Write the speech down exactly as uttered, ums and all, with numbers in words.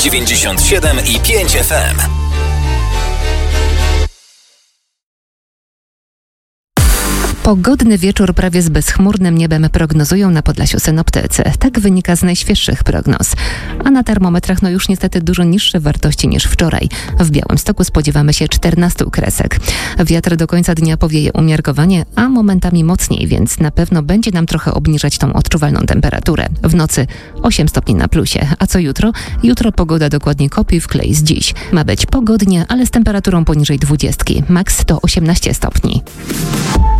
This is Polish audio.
dziewięćdziesiąt siedem i pięć F M. Pogodny wieczór prawie z bezchmurnym niebem prognozują na Podlasiu synoptycy. Tak wynika z najświeższych prognoz. A na termometrach no już niestety dużo niższe wartości niż wczoraj. W Białymstoku spodziewamy się czternastu kresek. Wiatr do końca dnia powieje umiarkowanie, a momentami mocniej, więc na pewno będzie nam trochę obniżać tą odczuwalną temperaturę. W nocy osiem stopni na plusie. A co jutro? Jutro pogoda dokładnie kopii w klej z dziś. Ma być pogodnie, ale z temperaturą poniżej dwudziestki. Maks to osiemnaście stopni.